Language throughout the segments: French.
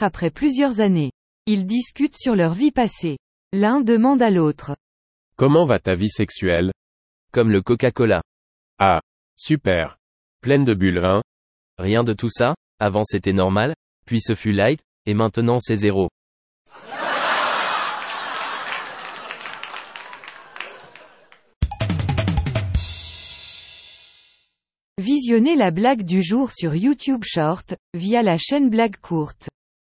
rencontrent après plusieurs années. Ils discutent sur leur vie passée. L'un demande à l'autre. Comment va ta vie sexuelle? Comme le Coca-Cola. Ah, super. Pleine de bulles, hein? Rien de tout ça, avant c'était normal, puis ce fut light, et maintenant c'est zéro. Visionnez la blague du jour sur YouTube Short, via la chaîne Blague Courte.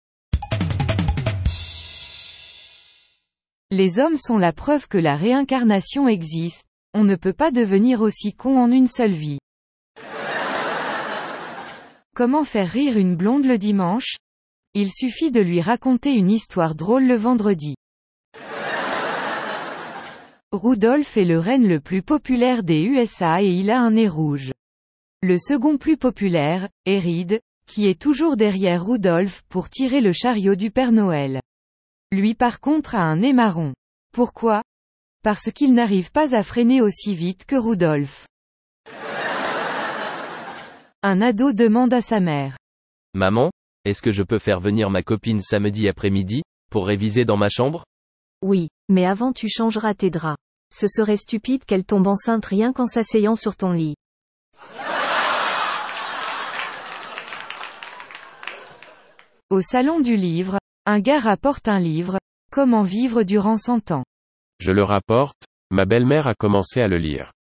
Les hommes sont la preuve que la réincarnation existe, on ne peut pas devenir aussi con en une seule vie. Comment faire rire une blonde le dimanche? Il suffit de lui raconter une histoire drôle le vendredi. Rudolph est le renne le plus populaire des USA et il a un nez rouge. Le second plus populaire, est Reed, qui est toujours derrière Rudolph pour tirer le chariot du Père Noël. Lui par contre a un nez marron. Pourquoi? Parce qu'il n'arrive pas à freiner aussi vite que Rudolph. Un ado demande à sa mère. Maman, est-ce que je peux faire venir ma copine samedi après-midi, pour réviser dans ma chambre? Oui, mais avant tu changeras tes draps. Ce serait stupide qu'elle tombe enceinte rien qu'en s'asseyant sur ton lit. Au salon du livre, un gars rapporte un livre, Comment vivre durant 100 ans. Je le rapporte, ma belle-mère a commencé à le lire.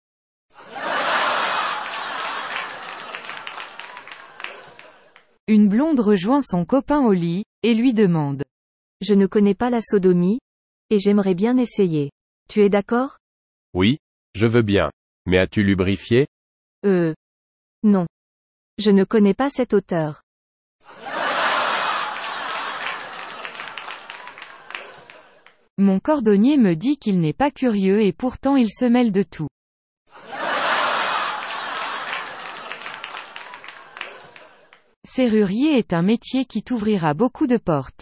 Une blonde rejoint son copain au lit, et lui demande. Je ne connais pas la sodomie, et j'aimerais bien essayer. Tu es d'accord? Oui, je veux bien. Mais as-tu lubrifié? Non. Je ne connais pas cet auteur. Mon cordonnier me dit qu'il n'est pas curieux et pourtant il se mêle de tout. Serrurier est un métier qui t'ouvrira beaucoup de portes.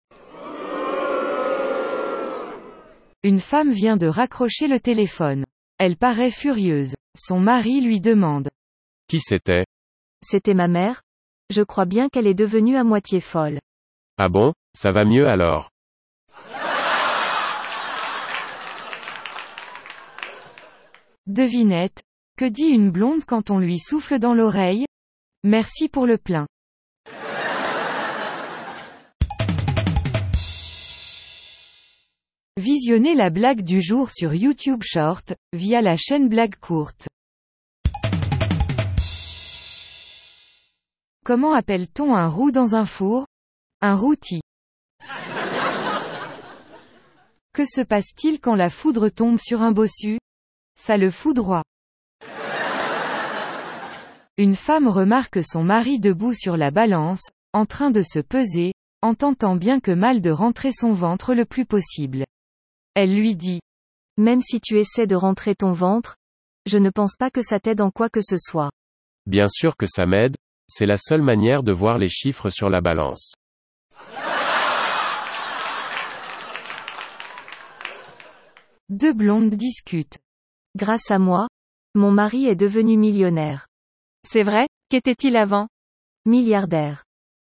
Une femme vient de raccrocher le téléphone. Elle paraît furieuse. Son mari lui demande. Qui c'était? C'était ma mère. Je crois bien qu'elle est devenue à moitié folle. Ah bon, ça va mieux alors. Devinette. Que dit une blonde quand on lui souffle dans l'oreille? Merci pour le plein. Visionnez la blague du jour sur YouTube Short, via la chaîne Blague Courte. Comment appelle-t-on un roux dans un four? Un rôti. Que se passe-t-il quand la foudre tombe sur un bossu? Ça le foudroie. Une femme remarque son mari debout sur la balance, en train de se peser, en tentant bien que mal de rentrer son ventre le plus possible. Elle lui dit. Même si tu essaies de rentrer ton ventre, je ne pense pas que ça t'aide en quoi que ce soit. Bien sûr que ça m'aide, c'est la seule manière de voir les chiffres sur la balance. Deux blondes discutent. Grâce à moi, mon mari est devenu millionnaire. C'est vrai? Qu'était-il avant? Milliardaire.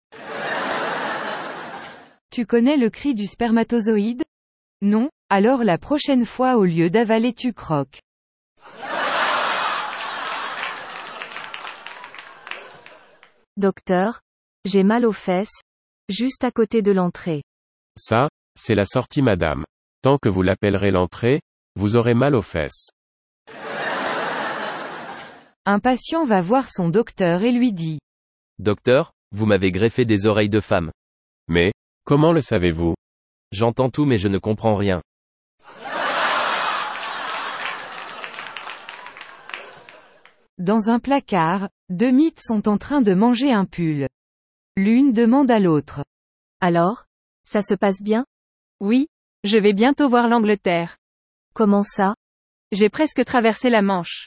Tu connais le cri du spermatozoïde? Non? Alors la prochaine fois au lieu d'avaler tu croques. Docteur, j'ai mal aux fesses, juste à côté de l'entrée. Ça, c'est la sortie madame. Tant que vous l'appellerez l'entrée, vous aurez mal aux fesses. Un patient va voir son docteur et lui dit. Docteur, vous m'avez greffé des oreilles de femme. Mais, comment le savez-vous? J'entends tout mais je ne comprends rien. Dans un placard, deux mythes sont en train de manger un pull. L'une demande à l'autre. Alors? Ça se passe bien? Oui, je vais bientôt voir l'Angleterre. Comment ça? J'ai presque traversé la Manche.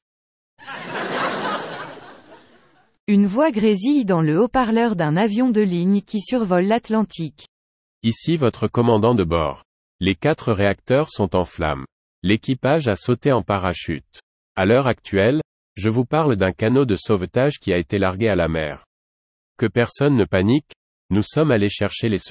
Une voix grésille dans le haut-parleur d'un avion de ligne qui survole l'Atlantique. Ici votre commandant de bord. Les 4 réacteurs sont en flammes. L'équipage a sauté en parachute. À l'heure actuelle, je vous parle d'un canot de sauvetage qui a été largué à la mer. Que personne ne panique, nous sommes allés chercher les